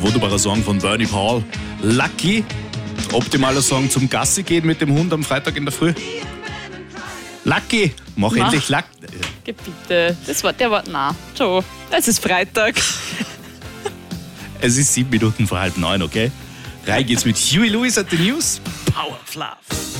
Ein wunderbarer Song von Bernie Paul. Lucky. Optimaler Song zum Gassi gehen mit dem Hund am Freitag in der Früh. Lucky. Mach endlich Lucky. Bitte. Der war nah. Schon. Es ist Freitag. Es ist 7 Minuten vor 8:30, okay? Rein geht's mit Huey Lewis at the News. Power of Love.